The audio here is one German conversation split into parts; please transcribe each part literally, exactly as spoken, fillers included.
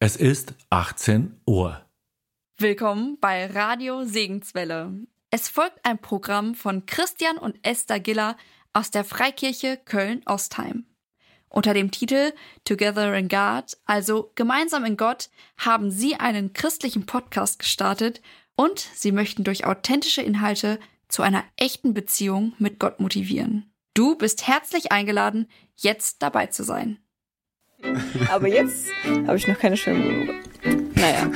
Es ist achtzehn Uhr. Willkommen bei Radio Segenswelle. Es folgt ein Programm von Christian und Esther Giller aus der Freikirche Köln-Ostheim. Unter dem Titel Together in God, also Gemeinsam in Gott, haben sie einen christlichen Podcast gestartet und sie möchten durch authentische Inhalte zu einer echten Beziehung mit Gott motivieren. Du bist herzlich eingeladen, jetzt dabei zu sein. Aber jetzt habe ich noch keine schönen Monologe. Naja.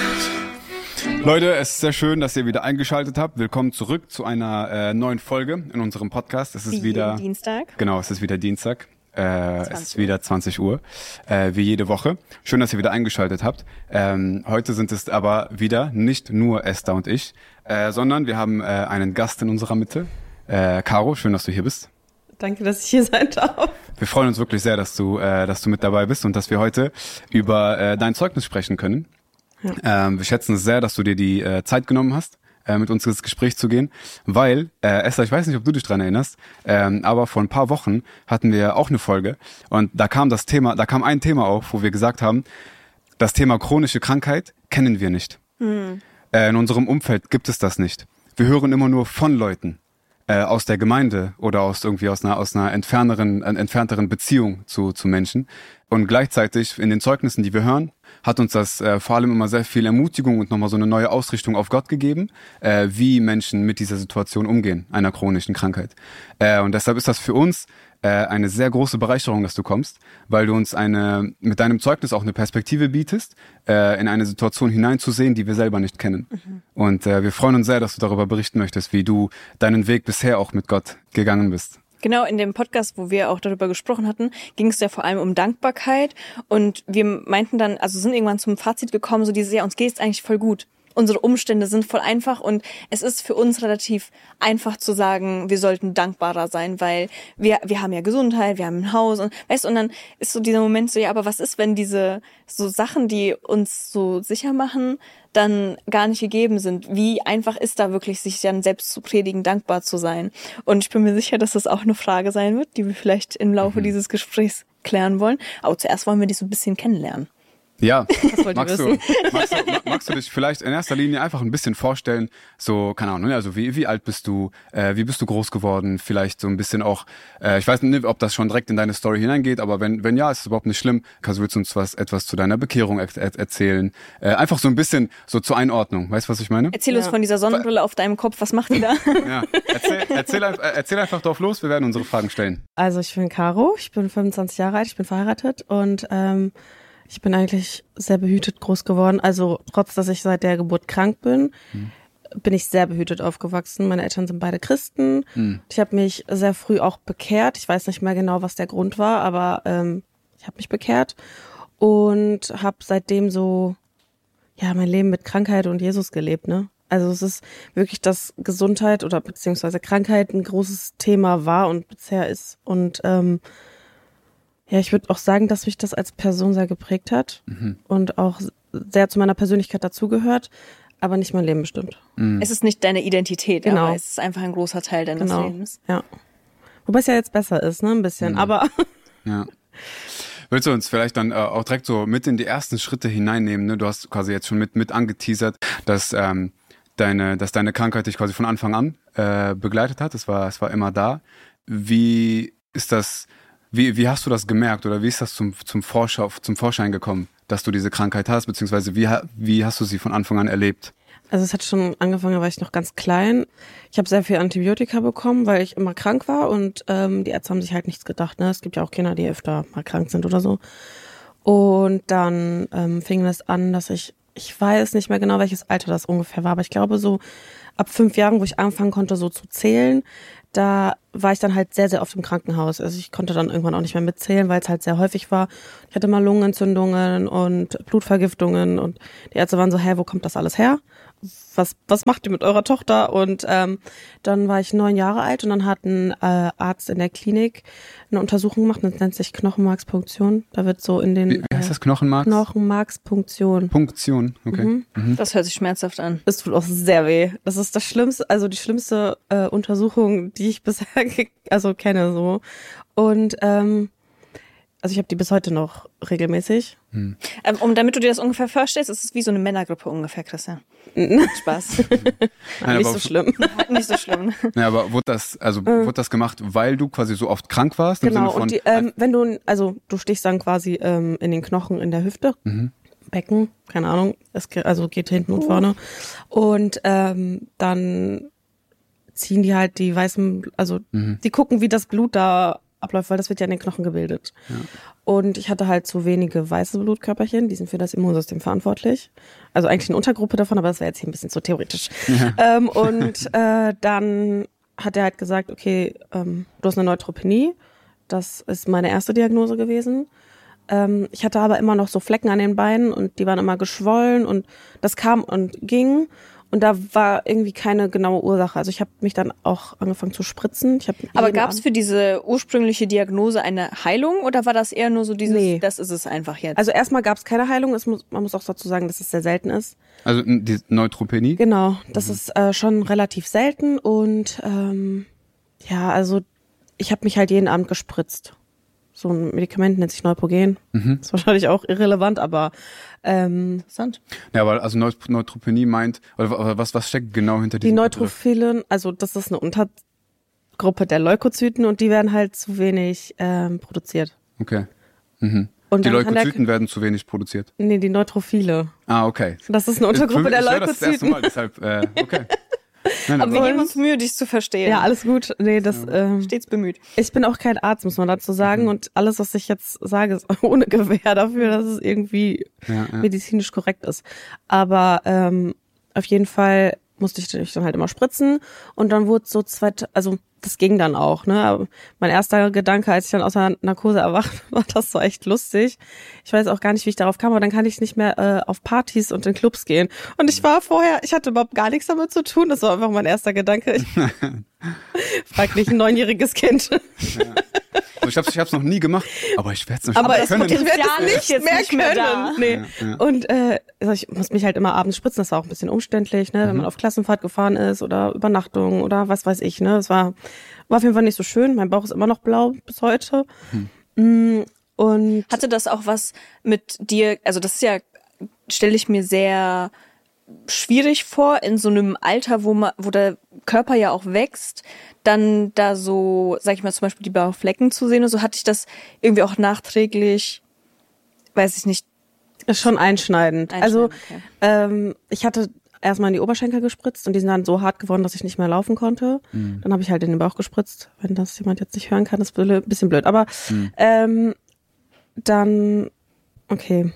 Leute, es ist sehr schön, dass ihr wieder eingeschaltet habt. Willkommen zurück zu einer äh, neuen Folge in unserem Podcast. Es ist wie wieder Dienstag. Genau, es ist wieder Dienstag. Äh, es ist wieder zwanzig Uhr, äh, wie jede Woche. Schön, dass ihr wieder eingeschaltet habt. Ähm, heute sind es aber wieder nicht nur Esther und ich, äh, sondern wir haben äh, einen Gast in unserer Mitte. Äh, Caro, schön, dass du hier bist. Danke, dass ich hier sein darf. Wir freuen uns wirklich sehr, dass du, äh, dass du mit dabei bist und dass wir heute über äh, dein Zeugnis sprechen können. Ja. Ähm, wir schätzen es sehr, dass du dir die äh, Zeit genommen hast, äh, mit uns ins Gespräch zu gehen, weil, äh, Esther, ich weiß nicht, ob du dich dran erinnerst, ähm, aber vor ein paar Wochen hatten wir auch eine Folge und da kam das Thema, da kam ein Thema auf, wo wir gesagt haben, das Thema chronische Krankheit kennen wir nicht. Mhm. Äh, in unserem Umfeld gibt es das nicht. Wir hören immer nur von Leuten äh, aus der Gemeinde oder aus irgendwie aus einer aus einer entfernteren, äh, entfernteren Beziehung zu zu Menschen. Und gleichzeitig in den Zeugnissen, die wir hören, hat uns das äh, vor allem immer sehr viel Ermutigung und nochmal so eine neue Ausrichtung auf Gott gegeben, äh, wie Menschen mit dieser Situation umgehen, einer chronischen Krankheit. Äh, und deshalb ist das für uns äh, eine sehr große Bereicherung, dass du kommst, weil du uns eine mit deinem Zeugnis auch eine Perspektive bietest, äh, in eine Situation hineinzusehen, die wir selber nicht kennen. Mhm. Und äh, wir freuen uns sehr, dass du darüber berichten möchtest, wie du deinen Weg bisher auch mit Gott gegangen bist. Genau, in dem Podcast, wo wir auch darüber gesprochen hatten, ging es ja vor allem um Dankbarkeit und wir meinten dann, also sind irgendwann zum Fazit gekommen, so dieses, ja, uns geht's eigentlich voll gut. Unsere Umstände sind voll einfach und es ist für uns relativ einfach zu sagen, wir sollten dankbarer sein, weil wir wir haben ja Gesundheit, wir haben ein Haus und weißt du, und dann ist so dieser Moment so, ja, aber was ist, wenn diese so Sachen, die uns so sicher machen, dann gar nicht gegeben sind? Wie einfach ist da wirklich, sich dann selbst zu predigen, dankbar zu sein? Und ich bin mir sicher, dass das auch eine Frage sein wird, die wir vielleicht im Laufe mhm. dieses Gesprächs klären wollen. Aber zuerst wollen wir dich so ein bisschen kennenlernen. Ja, magst du, magst, du, magst du dich vielleicht in erster Linie einfach ein bisschen vorstellen, so, keine Ahnung, also wie, wie alt bist du, äh, wie bist du groß geworden, vielleicht so ein bisschen auch, äh, ich weiß nicht, ob das schon direkt in deine Story hineingeht, aber wenn wenn ja, ist es überhaupt nicht schlimm, kannst du willst uns was etwas zu deiner Bekehrung er, er, erzählen, äh, einfach so ein bisschen so zur Einordnung, weißt du, was ich meine? Erzähl uns ja. von dieser Sonnenbrille auf deinem Kopf, was macht die da? Ja, erzähl, erzähl, erzähl einfach drauf los, wir werden unsere Fragen stellen. Also ich bin Caro, ich bin fünfundzwanzig Jahre alt, ich bin verheiratet und ähm, ich bin eigentlich sehr behütet groß geworden. Also trotz, dass ich seit der Geburt krank bin, hm. bin ich sehr behütet aufgewachsen. Meine Eltern sind beide Christen. Hm. Ich habe mich sehr früh auch bekehrt. Ich weiß nicht mehr genau, was der Grund war, aber ähm, ich habe mich bekehrt und habe seitdem so ja mein Leben mit Krankheit und Jesus gelebt, ne? Also es ist wirklich, dass Gesundheit oder beziehungsweise Krankheit ein großes Thema war und bisher ist. Und ähm, ja, ich würde auch sagen, dass mich das als Person sehr geprägt hat mhm. und auch sehr zu meiner Persönlichkeit dazugehört, aber nicht mein Leben bestimmt. Mhm. Es ist nicht deine Identität, genau. aber es ist einfach ein großer Teil deines genau. Lebens. Ja. Wobei es ja jetzt besser ist, ne, ein bisschen, mhm. aber... Ja. Willst du uns vielleicht dann äh, auch direkt so mit in die ersten Schritte hineinnehmen, ne? Du hast quasi jetzt schon mit mit angeteasert, dass ähm, deine dass deine Krankheit dich quasi von Anfang an äh, begleitet hat. Es war es war immer da. Wie ist das... Wie, wie hast du das gemerkt oder wie ist das zum, zum, Vorschau, zum Vorschein gekommen, dass du diese Krankheit hast, beziehungsweise wie, wie hast du sie von Anfang an erlebt? Also es hat schon angefangen, da war ich noch ganz klein. Ich habe sehr viel Antibiotika bekommen, weil ich immer krank war und ähm, die Ärzte haben sich halt nichts gedacht. Ne? Es gibt ja auch Kinder, die öfter mal krank sind oder so. Und dann ähm, fing es an, dass ich, ich weiß nicht mehr genau, welches Alter das ungefähr war, aber ich glaube so ab fünf Jahren, wo ich anfangen konnte, so zu zählen, da war ich dann halt sehr, sehr oft im Krankenhaus. Also ich konnte dann irgendwann auch nicht mehr mitzählen, weil es halt sehr häufig war. Ich hatte mal Lungenentzündungen und Blutvergiftungen und die Ärzte waren so, hä, wo kommt das alles her? Was was macht ihr mit eurer Tochter? Und ähm, dann war ich neun Jahre alt und dann hat ein äh, Arzt in der Klinik eine Untersuchung gemacht, das nennt sich Knochenmarkspunktion. Da wird so in den... Wie heißt das, Knochenmarks? Knochenmarkspunktion. Punktion, okay. Mhm. Mhm. Das hört sich schmerzhaft an. Das tut auch sehr weh. Das ist das Schlimmste, also die schlimmste äh, Untersuchung, die ich bisher ge- also kenne so. Und ähm, also ich habe die bis heute noch regelmäßig. Hm. Ähm, um, damit du dir das ungefähr vorstellst, ist es wie so eine Männergruppe ungefähr, Christian. Spaß. Nein, Nicht aber, so schlimm. Nicht so schlimm. Ja, aber wurde das, also wurde das gemacht, weil du quasi so oft krank warst? Im Genau, Sinne von, und die, ähm, wenn du, also du stichst dann quasi ähm, in den Knochen in der Hüfte, mhm. Becken, keine Ahnung, es ge- also geht hinten und vorne. Und ähm, dann ziehen die halt die weißen, also Mhm. die gucken, wie das Blut da abläuft, weil das wird ja in den Knochen gebildet. Ja. Und ich hatte halt zu wenige weiße Blutkörperchen, die sind für das Immunsystem verantwortlich. Also eigentlich eine Untergruppe davon, aber das wäre jetzt hier ein bisschen zu theoretisch. Ja. Ähm, und äh, dann hat er halt gesagt, okay, ähm, du hast eine Neutropenie. Das ist meine erste Diagnose gewesen. Ähm, ich hatte aber immer noch so Flecken an den Beinen und die waren immer geschwollen und das kam und ging. Und da war irgendwie keine genaue Ursache. Also ich habe mich dann auch angefangen zu spritzen. Ich hab Aber gab es für diese ursprüngliche Diagnose eine Heilung oder war das eher nur so dieses, Nee. das ist es einfach jetzt? Also erstmal gab es keine Heilung. Es muss, man muss auch dazu sagen, dass es sehr selten ist. Also die Neutropenie? Genau, das ist äh, schon relativ selten. Und ähm, ja, also ich habe mich halt jeden Abend gespritzt. So ein Medikament nennt sich Neupogen. Mhm. Ist wahrscheinlich auch irrelevant, aber ähm, Interessant. Ja, aber also Neut- Neutropenie meint, oder was, was steckt genau hinter die diesem Neutrophilen, also das ist eine Untergruppe der Leukozyten und die werden halt zu wenig ähm, produziert. Okay. Mhm. Und Die dann kann der- Leukozyten werden zu wenig produziert. Nee, die Neutrophile. Ah, okay. Das ist eine Untergruppe Für mich- der ich höre das das erste Leukozyten. Mal, deshalb, äh, okay. Nein, Aber wir aber, geben uns Mühe, dich zu verstehen. Ja, alles gut. Nee, das ähm, Stets bemüht. ich bin auch kein Arzt, muss man dazu sagen. Und alles, was ich jetzt sage, ist ohne Gewähr dafür, dass es irgendwie ja, ja. medizinisch korrekt ist. Aber ähm, auf jeden Fall musste ich mich dann halt immer spritzen. Und dann wurde so zweit, also das ging dann auch, ne? Aber mein erster Gedanke, als ich dann aus der Narkose erwacht, war das so echt lustig. Ich weiß auch gar nicht, wie ich darauf kam, aber dann kann ich nicht mehr äh, auf Partys und in Clubs gehen. Und ich war vorher, ich hatte überhaupt gar nichts damit zu tun. Das war einfach mein erster Gedanke. Ich frag nicht ein neunjähriges Kind. Also ich hab's, ich hab's noch nie gemacht, aber ich werde es noch Aber mal es können. ich werde Potenzial es ist nicht jetzt mehr nicht mehr können. Nee. Ja, ja. Und äh, also ich muss mich halt immer abends spritzen. Das war auch ein bisschen umständlich, ne, wenn man auf Klassenfahrt gefahren ist oder Übernachtung oder was weiß ich. Ne, es war war auf jeden Fall nicht so schön. Mein Bauch ist immer noch blau bis heute. Hm. Und Hatte das auch was mit dir, also das ist ja, stelle ich mir sehr schwierig vor, in so einem Alter, wo man, wo der Körper ja auch wächst, dann da so, sag ich mal, zum Beispiel die blauen Flecken zu sehen und so, hatte ich das irgendwie auch nachträglich, weiß ich nicht. ist schon einschneidend. Also okay. ähm, ich hatte erstmal in die Oberschenkel gespritzt und die sind dann so hart geworden, dass ich nicht mehr laufen konnte. Mhm. Dann habe ich halt in den Bauch gespritzt. Wenn das jemand jetzt nicht hören kann, ist ein bisschen blöd. Aber Mhm. ähm, dann, okay.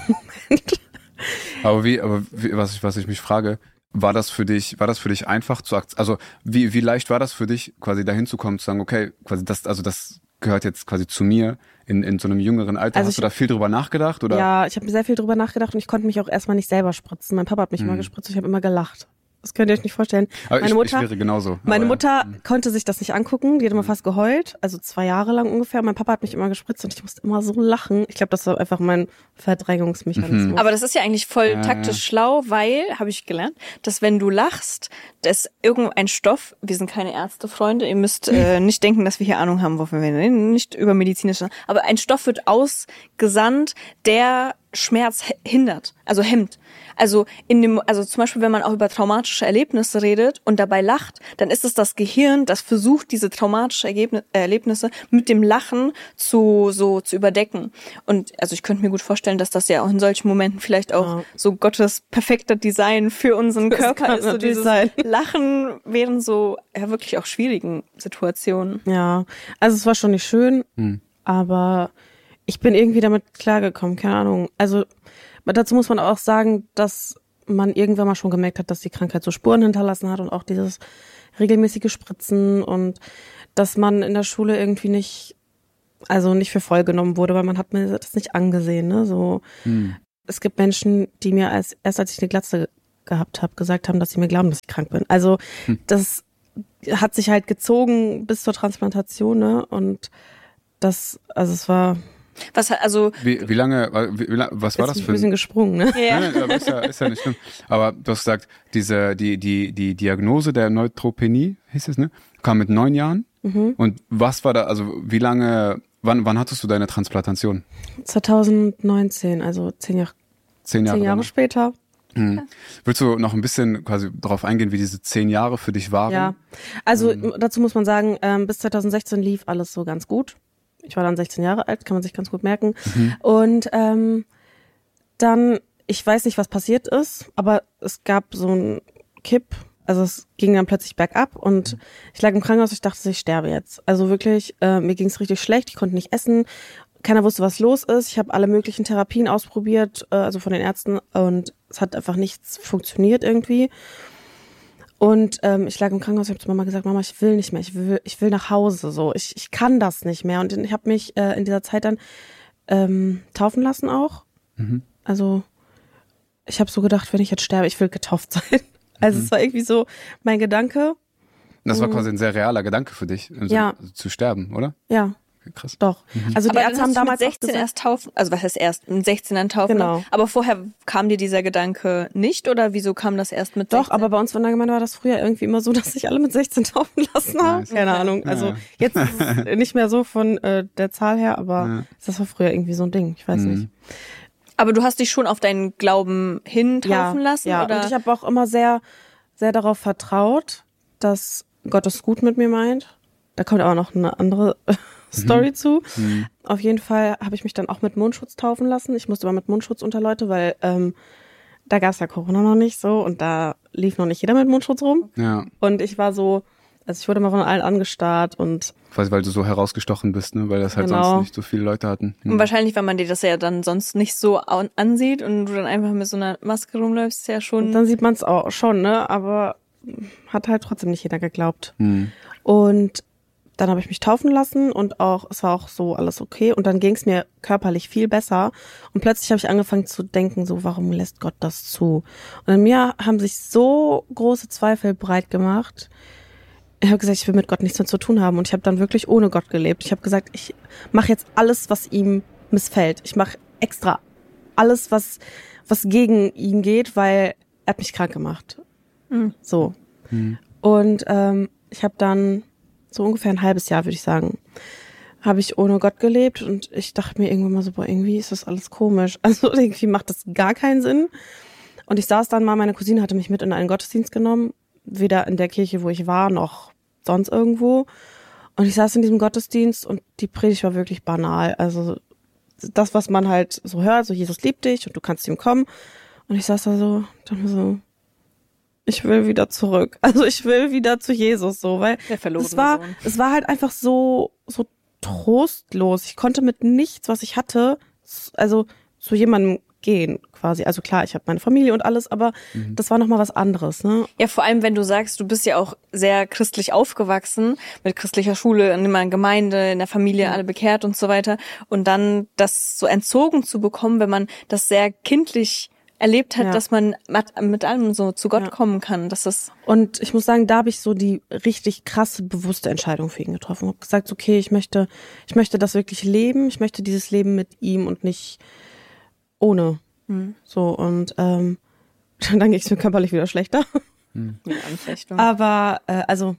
Aber wie, aber wie, was ich, was ich mich frage, war das für dich, war das für dich einfach zu akzeptieren? Also wie, wie leicht war das für dich, quasi dahin zu kommen, zu sagen, okay, quasi das, also das gehört jetzt quasi zu mir in, in so einem jüngeren Alter. Also Hast ich- du da viel drüber nachgedacht oder? Ja, ich habe sehr viel drüber nachgedacht und ich konnte mich auch erstmal nicht selber spritzen. Mein Papa hat mich Mhm. immer gespritzt und ich habe immer gelacht. Das könnt ihr euch nicht vorstellen. Aber meine ich, Mutter, ich wäre genauso. meine aber, Mutter mhm. konnte sich das nicht angucken. Die hat immer fast geheult. Also zwei Jahre lang ungefähr. Mein Papa hat mich immer gespritzt und ich musste immer so lachen. Ich glaube, das war einfach mein Verdrängungsmechanismus. Mhm. Aber das ist ja eigentlich voll Ja, taktisch ja. schlau, weil, habe ich gelernt, dass wenn du lachst, dass irgendein Stoff, wir sind keine Ärztefreunde, ihr müsst äh, nicht denken, dass wir hier Ahnung haben, wovon wir reden, nicht über medizinische, aber ein Stoff wird ausgesandt, der Schmerz he- hindert, also hemmt. Also in dem, also zum Beispiel, wenn man auch über traumatische Erlebnisse redet und dabei lacht, dann ist es das Gehirn, das versucht, diese traumatischen Ergebni- äh, Erlebnisse mit dem Lachen zu so zu überdecken. Und also ich könnte mir gut vorstellen, dass das ja auch in solchen Momenten vielleicht auch Ja. so Gottes perfekter Design für unseren Das Körper kann ist. So natürlich dieses sein. Lachen während so ja wirklich auch schwierigen Situationen. Ja, also es war schon nicht schön, Hm. aber ich bin irgendwie damit klargekommen, keine Ahnung. Also dazu muss man auch sagen, dass man irgendwann mal schon gemerkt hat, dass die Krankheit so Spuren hinterlassen hat und auch dieses regelmäßige Spritzen und dass man in der Schule irgendwie nicht, also nicht für voll genommen wurde, weil man hat mir das nicht angesehen, ne? So, Hm. es gibt Menschen, die mir als erst als ich eine Glatze gehabt habe, gesagt haben, dass sie mir glauben, dass ich krank bin. Also Hm. das hat sich halt gezogen bis zur Transplantation, ne? Und das, also es war Was hat- also Wie, wie lange, wie, wie, lang- was war ist das ein für ein... bisschen gesprungen, ne? ja. Nein, nein, aber ist ja, ist ja nicht schlimm. Aber du hast gesagt, diese, die, die, die Diagnose der Neutropenie, hieß es, ne? Kam mit neun Jahren. Mhm. Und was war da, also wie lange, wann, wann hattest du deine Transplantation? zwanzig neunzehn, also zehn Jahre, Zehn Jahre, zehn Jahre später. Mhm. Willst du noch ein bisschen quasi darauf eingehen, wie diese zehn Jahre für dich waren? Ja, also Mhm. dazu muss man sagen, ähm, bis zwanzig sechzehn lief alles so ganz gut. Ich war dann sechzehn Jahre alt, kann man sich ganz gut merken. Mhm. Und ähm, dann, ich weiß nicht, was passiert ist, aber es gab so einen Kipp. Also es ging dann plötzlich bergab und ich lag im Krankenhaus, ich dachte, ich sterbe jetzt. Also wirklich, äh, mir ging es richtig schlecht, ich konnte nicht essen. Keiner wusste, was los ist. Ich habe alle möglichen Therapien ausprobiert, äh, also von den Ärzten, und es hat einfach nichts funktioniert irgendwie. Und ähm, ich lag im Krankenhaus, ich habe zu Mama gesagt, Mama, ich will nicht mehr, ich will, ich will nach Hause, so, ich, ich kann das nicht mehr. Und ich habe mich äh, in dieser Zeit dann ähm, taufen lassen auch. Mhm. Also ich habe so gedacht, wenn ich jetzt sterbe, ich will getauft sein. Also mhm. es war irgendwie so mein Gedanke. Das war quasi ein sehr realer Gedanke für dich, also ja. zu sterben, oder? Ja. Krass. Doch. Mhm. Also die aber Ärzte dann haben hast du damals mit sechzehn erst taufen, also was heißt erst, mit sechzehn dann taufen. Genau. Aber vorher kam dir dieser Gedanke nicht oder wieso kam das erst mit Doch, sechzehn? aber bei uns in der Gemeinde war das früher irgendwie immer so, dass sich alle mit sechzehn taufen lassen haben. Nice. Keine Okay. Ahnung. Also Ja. jetzt ist es nicht mehr so von äh, der Zahl her, aber Ja. das war früher irgendwie so ein Ding. Ich weiß Mhm. nicht. Aber du hast dich schon auf deinen Glauben hin taufen ja, lassen? Ja, oder? und ich habe auch immer sehr, sehr darauf vertraut, dass Gott es gut mit mir meint. Da kommt aber noch eine andere Story zu. Mhm. Auf jeden Fall habe ich mich dann auch mit Mundschutz taufen lassen. Ich musste aber mit Mundschutz unter Leute, weil ähm, da gab es ja Corona noch nicht so und da lief noch nicht jeder mit Mundschutz rum. Ja, Und ich war so, also ich wurde mal von allen angestarrt und quasi weil du so herausgestochen bist, ne? Weil das halt Genau. sonst nicht so viele Leute hatten. Mhm. Und wahrscheinlich, weil man dir das ja dann sonst nicht so an- ansieht und du dann einfach mit so einer Maske rumläufst, ist ja schon... Und dann sieht man es auch schon, ne? Aber hat halt trotzdem nicht jeder geglaubt. Mhm. Und dann habe ich mich taufen lassen und auch, es war auch so alles okay. Und dann ging es mir körperlich viel besser. Und plötzlich habe ich angefangen zu denken, so, warum lässt Gott das zu? Und in mir haben sich so große Zweifel breit gemacht. Ich habe gesagt, ich will mit Gott nichts mehr zu tun haben. Und ich habe dann wirklich ohne Gott gelebt. Ich habe gesagt, ich mache jetzt alles, was ihm missfällt. Ich mache extra alles, was, was gegen ihn geht, weil er hat mich krank gemacht. Mhm. So. Mhm. Und ähm, ich habe dann so ungefähr ein halbes Jahr, würde ich sagen, habe ich ohne Gott gelebt und ich dachte mir irgendwann mal so, boah, irgendwie ist das alles komisch. Also irgendwie macht das gar keinen Sinn. Und ich saß dann mal, meine Cousine hatte mich mit in einen Gottesdienst genommen, weder in der Kirche, wo ich war, noch sonst irgendwo. Und ich saß in diesem Gottesdienst und die Predigt war wirklich banal. Also das, was man halt so hört, so Jesus liebt dich und du kannst zu ihm kommen. Und ich saß da so, dachte mir so, ich will wieder zurück. Also ich will wieder zu Jesus, so, weil Der verlorene es war, Sohn. es war halt einfach so, so trostlos. Ich konnte mit nichts, was ich hatte, also zu jemandem gehen, quasi. Also klar, ich habe meine Familie und alles, aber mhm. das war nochmal was anderes, ne? Ja, vor allem, wenn du sagst, du bist ja auch sehr christlich aufgewachsen, mit christlicher Schule, in einer Gemeinde, in der Familie, alle bekehrt und so weiter. Und dann das so entzogen zu bekommen, wenn man das sehr kindlich erlebt hat, Ja. dass man mit, mit allem so zu Gott Ja. kommen kann. Das ist Und ich muss sagen, da habe ich so die richtig krasse, bewusste Entscheidung für ihn getroffen. Ich habe gesagt, okay, ich möchte, ich möchte das wirklich leben. Ich möchte dieses Leben mit ihm und nicht ohne. Mhm. So, und ähm, dann ging es mir körperlich wieder schlechter. eine Anfechtung. Aber äh, also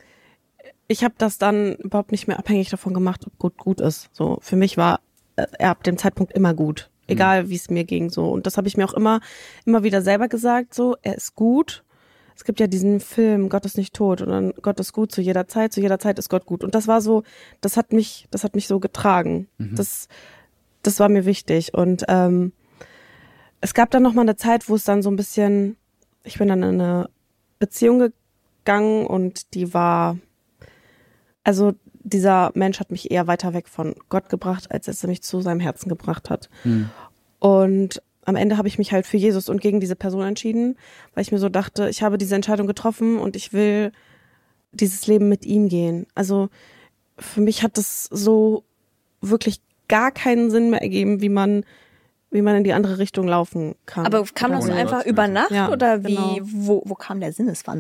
ich habe das dann überhaupt nicht mehr abhängig davon gemacht, ob gut gut ist. So, für mich war äh, er ab dem Zeitpunkt immer gut. Egal, wie es mir ging, so. Und das habe ich mir auch immer, immer wieder selber gesagt, so, er ist gut. Es gibt ja diesen Film, Gott ist nicht tot, und dann Gott ist gut zu jeder Zeit, zu jeder Zeit ist Gott gut. Und das war so, das hat mich, das hat mich so getragen. Mhm. Das, das war mir wichtig. Und ähm, es gab dann noch mal eine Zeit, wo es dann so ein bisschen, ich bin dann in eine Beziehung gegangen und die war, also dieser Mensch hat mich eher weiter weg von Gott gebracht, als dass er mich zu seinem Herzen gebracht hat. Mhm. Und am Ende habe ich mich halt für Jesus und gegen diese Person entschieden, weil ich mir so dachte, ich habe diese Entscheidung getroffen und ich will dieses Leben mit ihm gehen. Also für mich hat es so wirklich gar keinen Sinn mehr ergeben, wie man wie man in die andere Richtung laufen kann. Aber kam das so Ohne einfach Gott, über ja. Nacht Ja, oder wie, genau. wo, wo kam der Sinneswandel?